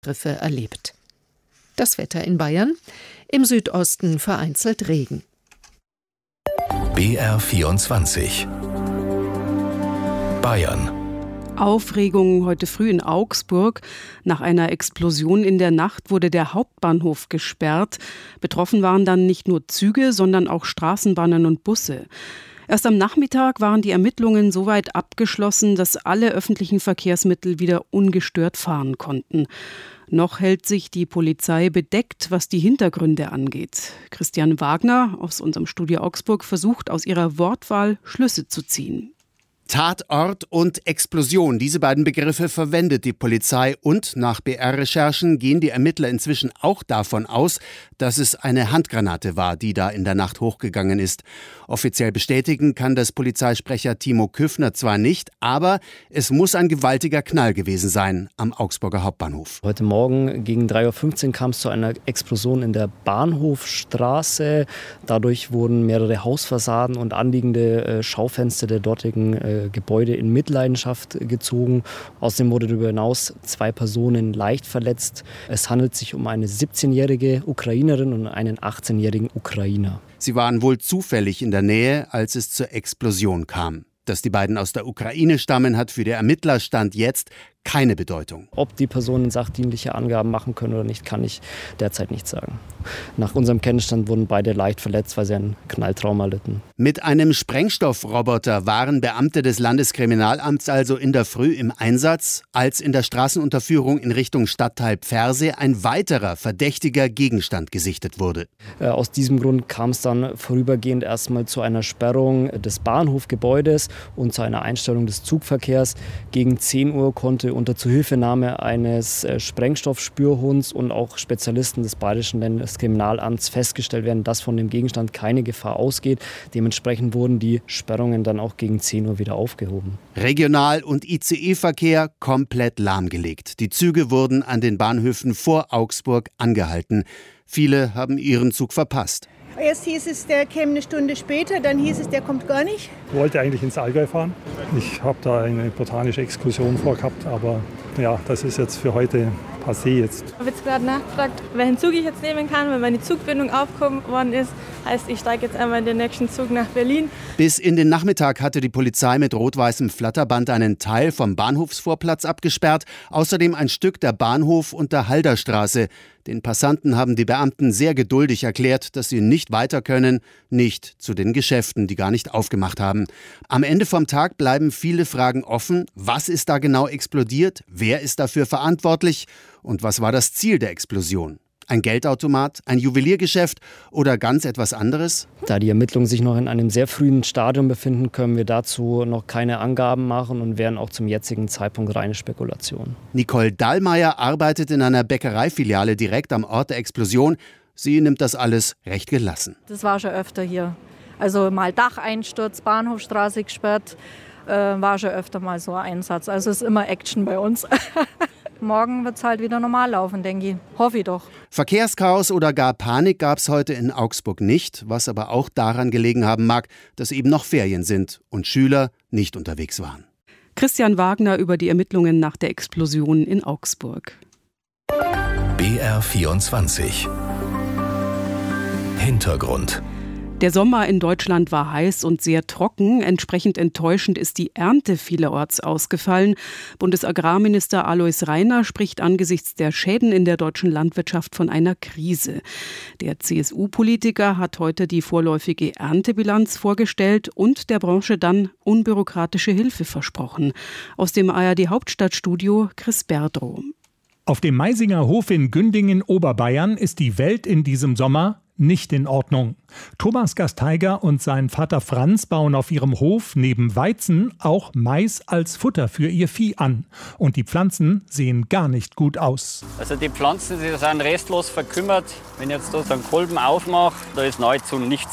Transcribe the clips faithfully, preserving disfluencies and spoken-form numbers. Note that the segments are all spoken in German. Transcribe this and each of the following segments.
Griffe erlebt. Das Wetter in Bayern: im Südosten vereinzelt Regen. B R vierundzwanzig Bayern. Aufregung heute früh in Augsburg. Nach einer Explosion in der Nacht wurde der Hauptbahnhof gesperrt. Betroffen waren dann nicht nur Züge, sondern auch Straßenbahnen und Busse. Erst am Nachmittag waren die Ermittlungen so weit abgeschlossen, dass alle öffentlichen Verkehrsmittel wieder ungestört fahren konnten. Noch hält sich die Polizei bedeckt, was die Hintergründe angeht. Christian Wagner aus unserem Studio Augsburg versucht aus ihrer Wortwahl Schlüsse zu ziehen. Tatort und Explosion, diese beiden Begriffe verwendet die Polizei und nach B R-Recherchen gehen die Ermittler inzwischen auch davon aus, dass es eine Handgranate war, die da in der Nacht hochgegangen ist. Offiziell bestätigen kann das Polizeisprecher Timo Küffner zwar nicht, aber es muss ein gewaltiger Knall gewesen sein am Augsburger Hauptbahnhof. Heute Morgen gegen drei Uhr fünfzehn kam es zu einer Explosion in der Bahnhofstraße. Dadurch wurden mehrere Hausfassaden und anliegende äh, Schaufenster der dortigen äh, Gebäude in Mitleidenschaft gezogen. Außerdem wurde darüber hinaus zwei Personen leicht verletzt. Es handelt sich um eine siebzehnjährige Ukrainerin und einen achtzehnjährigen Ukrainer. Sie waren wohl zufällig in der Nähe, als es zur Explosion kam. Dass die beiden aus der Ukraine stammen, hat für die Ermittler Stand jetzt keine Bedeutung. Ob die Personen sachdienliche Angaben machen können oder nicht, kann ich derzeit nicht sagen. Nach unserem Kenntnisstand wurden beide leicht verletzt, weil sie ein Knalltrauma litten. Mit einem Sprengstoffroboter waren Beamte des Landeskriminalamts also in der Früh im Einsatz, als in der Straßenunterführung in Richtung Stadtteil Pferse ein weiterer verdächtiger Gegenstand gesichtet wurde. Aus diesem Grund kam es dann vorübergehend erstmal zu einer Sperrung des Bahnhofgebäudes und zu einer Einstellung des Zugverkehrs. Gegen zehn Uhr konnte unter Zuhilfenahme eines Sprengstoffspürhunds und auch Spezialisten des Bayerischen Landeskriminalamts festgestellt werden, dass von dem Gegenstand keine Gefahr ausgeht. Dementsprechend wurden die Sperrungen dann auch gegen zehn Uhr wieder aufgehoben. Regional- und I C E-Verkehr komplett lahmgelegt. Die Züge wurden an den Bahnhöfen vor Augsburg angehalten. Viele haben ihren Zug verpasst. Erst hieß es, der käme eine Stunde später, dann hieß es, der kommt gar nicht. Ich wollte eigentlich ins Allgäu fahren. Ich habe da eine botanische Exkursion vorgehabt, aber ja, das ist jetzt für heute passé jetzt. Ich habe jetzt gerade nachgefragt, welchen Zug ich jetzt nehmen kann, wenn meine Zugbindung aufgehoben worden ist. Heißt, ich steige jetzt einmal in den nächsten Zug nach Berlin. Bis in den Nachmittag hatte die Polizei mit rot-weißem Flatterband einen Teil vom Bahnhofsvorplatz abgesperrt, außerdem ein Stück der Bahnhof- und der Halderstraße. Den Passanten haben die Beamten sehr geduldig erklärt, dass sie nicht weiter können, nicht zu den Geschäften, die gar nicht aufgemacht haben. Am Ende vom Tag bleiben viele Fragen offen. Was ist da genau explodiert? Wer ist dafür verantwortlich? Und was war das Ziel der Explosion? Ein Geldautomat, ein Juweliergeschäft oder ganz etwas anderes? Da die Ermittlungen sich noch in einem sehr frühen Stadium befinden, können wir dazu noch keine Angaben machen und wären auch zum jetzigen Zeitpunkt reine Spekulation. Nicole Dallmayr arbeitet in einer Bäckereifiliale direkt am Ort der Explosion. Sie nimmt das alles recht gelassen. Das war schon öfter hier. Also mal Dacheinsturz, Bahnhofstraße gesperrt, äh, war schon öfter mal so ein Einsatz. Also es ist immer Action bei uns. Morgen wird es halt wieder normal laufen, denke ich. Hoffe ich doch. Verkehrschaos oder gar Panik gab es heute in Augsburg nicht, was aber auch daran gelegen haben mag, dass eben noch Ferien sind und Schüler nicht unterwegs waren. Christian Wagner über die Ermittlungen nach der Explosion in Augsburg. B R vierundzwanzig Hintergrund. Der Sommer in Deutschland war heiß und sehr trocken. Entsprechend enttäuschend ist die Ernte vielerorts ausgefallen. Bundesagrarminister Alois Rainer spricht angesichts der Schäden in der deutschen Landwirtschaft von einer Krise. Der C S U-Politiker hat heute die vorläufige Erntebilanz vorgestellt und der Branche dann unbürokratische Hilfe versprochen. Aus dem A R D-Hauptstadtstudio Chris Berdrow. Auf dem Maisinger Hof in Gündingen, Oberbayern, ist die Welt in diesem Sommer nicht in Ordnung. Thomas Gasteiger und sein Vater Franz bauen auf ihrem Hof neben Weizen auch Mais als Futter für ihr Vieh an. Und die Pflanzen sehen gar nicht gut aus. Also die Pflanzen, die sind restlos verkümmert. Wenn ich jetzt da so einen Kolben aufmache, da ist nahezu nichts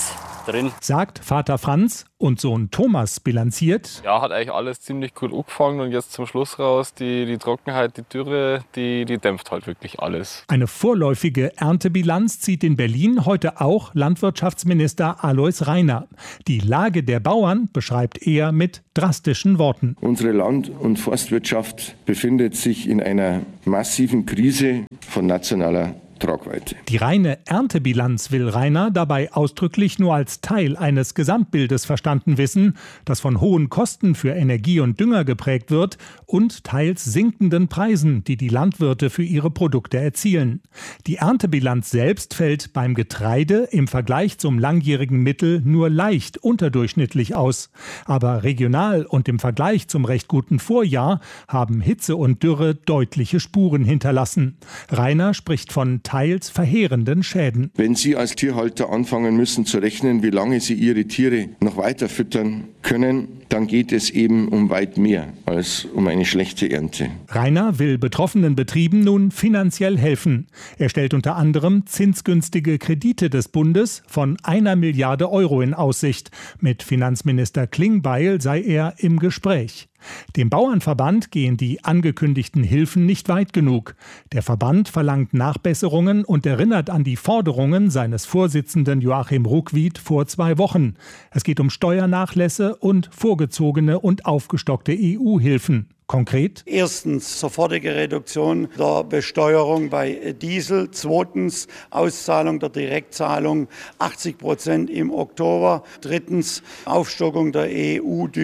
drin. Sagt Vater Franz und Sohn Thomas bilanziert. Ja, hat eigentlich alles ziemlich gut angefangen und jetzt zum Schluss raus, die, die Trockenheit, die Dürre, die, die dämpft halt wirklich alles. Eine vorläufige Erntebilanz zieht in Berlin heute auch Landwirtschaftsminister Alois Rainer. Die Lage der Bauern beschreibt er mit drastischen Worten. Unsere Land- und Forstwirtschaft befindet sich in einer massiven Krise von nationaler Tragweite. Die reine Erntebilanz will Rainer dabei ausdrücklich nur als Teil eines Gesamtbildes verstanden wissen, das von hohen Kosten für Energie und Dünger geprägt wird und teils sinkenden Preisen, die die Landwirte für ihre Produkte erzielen. Die Erntebilanz selbst fällt beim Getreide im Vergleich zum langjährigen Mittel nur leicht unterdurchschnittlich aus. Aber regional und im Vergleich zum recht guten Vorjahr haben Hitze und Dürre deutliche Spuren hinterlassen. Rainer spricht von teils verheerenden Schäden. Wenn Sie als Tierhalter anfangen müssen zu rechnen, wie lange Sie Ihre Tiere noch weiter füttern können, dann geht es eben um weit mehr als um eine schlechte Ernte. Rainer will betroffenen Betrieben nun finanziell helfen. Er stellt unter anderem zinsgünstige Kredite des Bundes von einer Milliarde Euro in Aussicht. Mit Finanzminister Klingbeil sei er im Gespräch. Dem Bauernverband gehen die angekündigten Hilfen nicht weit genug. Der Verband verlangt Nachbesserungen und erinnert an die Forderungen seines Vorsitzenden Joachim Ruckwied vor zwei Wochen. Es geht um Steuernachlässe und vorgezogene und aufgestockte E U-Hilfen. Konkret? Erstens sofortige Reduktion der Besteuerung bei Diesel. Zweitens Auszahlung der Direktzahlung achtzig Prozent im Oktober. Drittens Aufstockung der E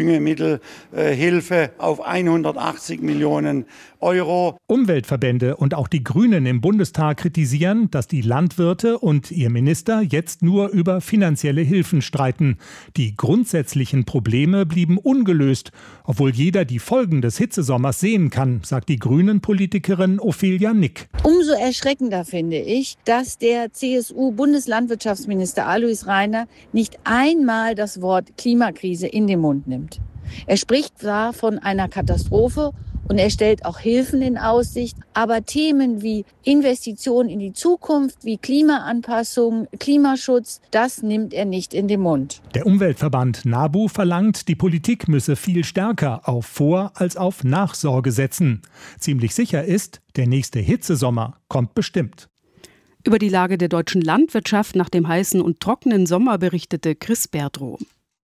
U-Düngemittelhilfe auf hundertachtzig Millionen Euro. Umweltverbände und auch die Grünen im Bundestag kritisieren, dass die Landwirte und ihr Minister jetzt nur über finanzielle Hilfen streiten. Die grundsätzlichen Probleme blieben ungelöst, obwohl jeder die Folgen des Hitzesommers sehen kann, sagt die Grünen-Politikerin Ophelia Nick. Umso erschreckender finde ich, dass der C S U-Bundeslandwirtschaftsminister Alois Rainer nicht einmal das Wort Klimakrise in den Mund nimmt. Er spricht zwar von einer Katastrophe und er stellt auch Hilfen in Aussicht, aber Themen wie Investitionen in die Zukunft, wie Klimaanpassung, Klimaschutz, das nimmt er nicht in den Mund. Der Umweltverband NABU verlangt, die Politik müsse viel stärker auf Vor- als auf Nachsorge setzen. Ziemlich sicher ist, der nächste Hitzesommer kommt bestimmt. Über die Lage der deutschen Landwirtschaft nach dem heißen und trockenen Sommer berichtete Chris Berdrow.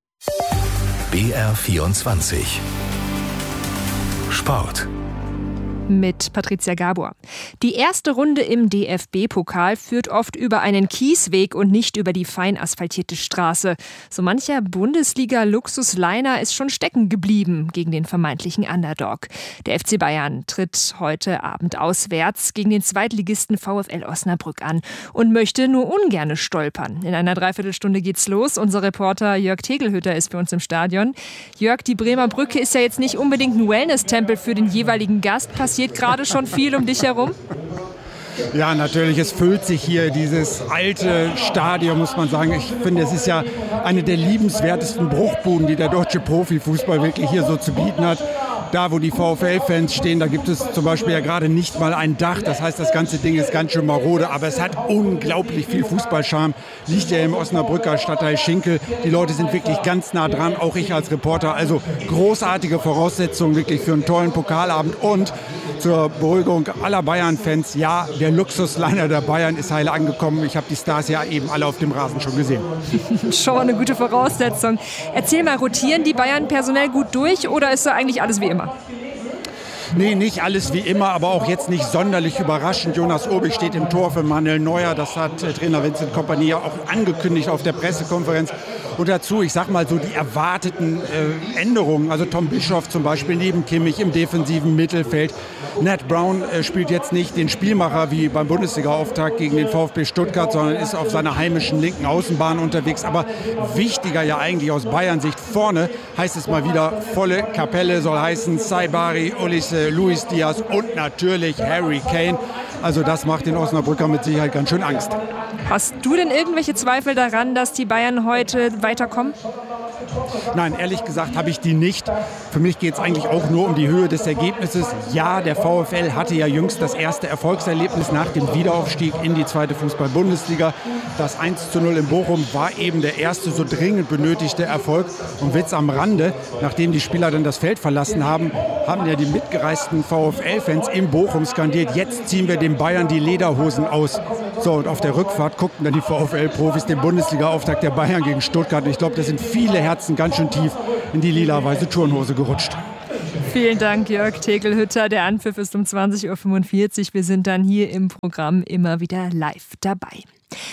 B R vierundzwanzig Sport. Mit Patricia Gabor. Die erste Runde im D F B-Pokal führt oft über einen Kiesweg und nicht über die fein asphaltierte Straße. So mancher Bundesliga-Luxusliner ist schon stecken geblieben gegen den vermeintlichen Underdog. Der F C Bayern tritt heute Abend auswärts gegen den Zweitligisten VfL Osnabrück an und möchte nur ungerne stolpern. In einer Dreiviertelstunde geht's los. Unser Reporter Jörg Tegelhütter ist für uns im Stadion. Jörg, die Bremer Brücke ist ja jetzt nicht unbedingt ein Wellness-Tempel für den jeweiligen Gast. Passiert gerade schon viel um dich herum? Ja, natürlich. Es füllt sich hier dieses alte Stadion, muss man sagen. Ich finde, es ist ja eine der liebenswertesten Bruchbuden, die der deutsche Profifußball wirklich hier so zu bieten hat. Da, wo die VfL-Fans stehen, da gibt es zum Beispiel ja gerade nicht mal ein Dach. Das heißt, das ganze Ding ist ganz schön marode, aber es hat unglaublich viel Fußballcharme. Liegt ja im Osnabrücker Stadtteil Schinkel. Die Leute sind wirklich ganz nah dran, auch ich als Reporter. Also großartige Voraussetzungen wirklich für einen tollen Pokalabend. Und zur Beruhigung aller Bayern-Fans, ja, der Luxusliner der Bayern ist heil angekommen. Ich habe die Stars ja eben alle auf dem Rasen schon gesehen. Schon eine gute Voraussetzung. Erzähl mal, rotieren die Bayern personell gut durch oder ist da eigentlich alles wie immer? Nee, nicht alles wie immer, aber auch jetzt nicht sonderlich überraschend. Jonas Obig steht im Tor für Manuel Neuer. Das hat äh, Trainer Vincent Kompany ja auch angekündigt auf der Pressekonferenz. Und dazu, ich sag mal so, die erwarteten äh, Änderungen. Also Tom Bischoff zum Beispiel neben Kimmich im defensiven Mittelfeld. Nat Brown äh, spielt jetzt nicht den Spielmacher wie beim Bundesliga-Auftakt gegen den VfB Stuttgart, sondern ist auf seiner heimischen linken Außenbahn unterwegs. Aber wichtiger ja eigentlich aus Bayern-Sicht vorne heißt es mal wieder volle Kapelle, soll heißen Saibari, Olise, Luis Diaz und natürlich Harry Kane. Also das macht den Osnabrücker mit Sicherheit ganz schön Angst. Hast du denn irgendwelche Zweifel daran, dass die Bayern heute weiterkommen? Nein, ehrlich gesagt habe ich die nicht. Für mich geht es eigentlich auch nur um die Höhe des Ergebnisses. Ja, der VfL hatte ja jüngst das erste Erfolgserlebnis nach dem Wiederaufstieg in die zweite Fußball-Bundesliga. Das eins zu null in Bochum war eben der erste so dringend benötigte Erfolg. Und Witz am Rande, nachdem die Spieler dann das Feld verlassen haben, haben ja die mitgereisten VfL-Fans in Bochum skandiert, jetzt ziehen wir den Bayern die Lederhosen aus. So, und auf der Rückfahrt guckten dann die VfL-Profis den Bundesliga-Auftakt der Bayern gegen Stuttgart. Und ich glaube, da sind viele Herzen ganz schön tief in die lila-weiße Turnhose gerutscht. Vielen Dank, Jörg Tegelhütter. Der Anpfiff ist um zwanzig Uhr fünfundvierzig. Wir sind dann hier im Programm immer wieder live dabei.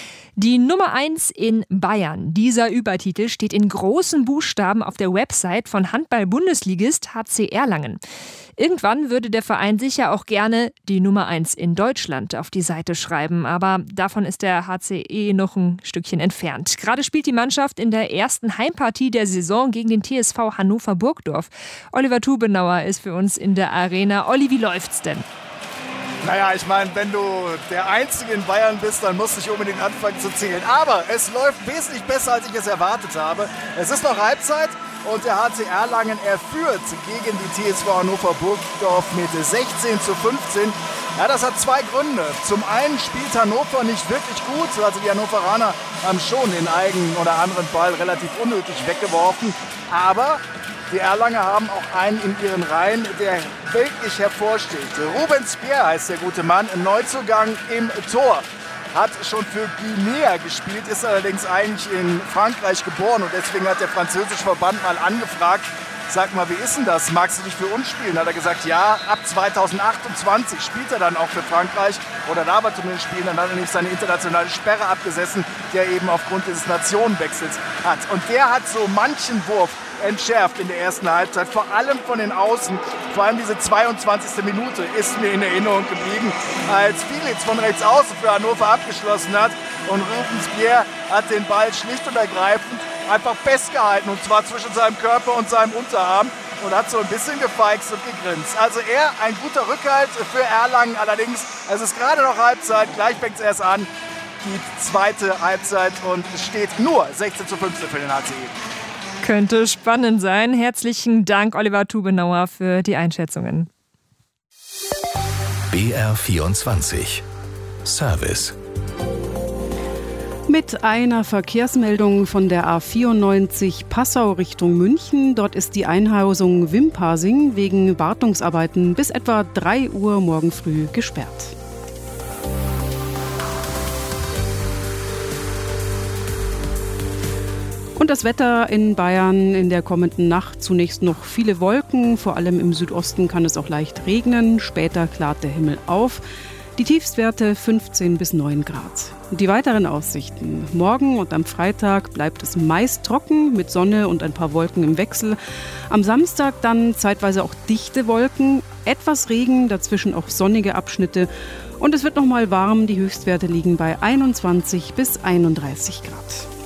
Die Nummer eins in Bayern. Dieser Übertitel steht in großen Buchstaben auf der Website von Handball-Bundesligist H C Erlangen. Irgendwann würde der Verein sicher auch gerne die Nummer eins in Deutschland auf die Seite schreiben. Aber davon ist der H C E noch ein Stückchen entfernt. Gerade spielt die Mannschaft in der ersten Heimpartie der Saison gegen den T S V Hannover-Burgdorf. Oliver Tubenauer ist für uns in der Arena. Olli, wie läuft's denn? Naja, ich meine, wenn du der Einzige in Bayern bist, dann musst du nicht unbedingt anfangen zu zählen. Aber es läuft wesentlich besser, als ich es erwartet habe. Es ist noch Halbzeit und der H C Erlangen, er führt gegen die T S V Hannover-Burgdorf mit sechzehn zu fünfzehn. Ja, das hat zwei Gründe. Zum einen spielt Hannover nicht wirklich gut. Also die Hannoveraner haben schon den einen oder anderen Ball relativ unnötig weggeworfen. Aber die Erlanger haben auch einen in ihren Reihen, der wirklich hervorsteht. Ruben Spier heißt der gute Mann, ein Neuzugang im Tor. Hat schon für Guinea gespielt, ist allerdings eigentlich in Frankreich geboren. Und deswegen hat der französische Verband mal angefragt, sag mal, wie ist denn das? Magst du nicht für uns spielen? Hat er gesagt, ja, ab zweitausendachtundzwanzig spielt er dann auch für Frankreich. Oder darf er zumindest spielen. Dann hat er nämlich seine internationale Sperre abgesessen, die er eben aufgrund dieses Nationenwechsels hat. Und der hat so manchen Wurf entschärft in der ersten Halbzeit, vor allem von den Außen. Vor allem diese zweiundzwanzigste Minute ist mir in Erinnerung geblieben, als Fielitz von rechts außen für Hannover abgeschlossen hat und Ruben Spier hat den Ball schlicht und ergreifend einfach festgehalten, und zwar zwischen seinem Körper und seinem Unterarm, und hat so ein bisschen gefeixt und gegrinst. Also er ein guter Rückhalt für Erlangen, allerdings es ist gerade noch Halbzeit, gleich fängt es erst an, die zweite Halbzeit, und es steht nur sechzehn zu fünfzehn für den H C E. Könnte spannend sein. Herzlichen Dank, Oliver Tubenauer, für die Einschätzungen. B R vierundzwanzig Service. Mit einer Verkehrsmeldung von der A vierundneunzig Passau Richtung München. Dort ist die Einhausung Wimpasing wegen Wartungsarbeiten bis etwa drei Uhr morgen früh gesperrt. Und das Wetter in Bayern in der kommenden Nacht: zunächst noch viele Wolken, vor allem im Südosten kann es auch leicht regnen, später klart der Himmel auf. Die Tiefstwerte fünfzehn bis neun Grad. Die weiteren Aussichten: Morgen und am Freitag bleibt es meist trocken mit Sonne und ein paar Wolken im Wechsel. Am Samstag dann zeitweise auch dichte Wolken, etwas Regen, dazwischen auch sonnige Abschnitte. Und es wird noch mal warm, die Höchstwerte liegen bei einundzwanzig bis einunddreißig Grad.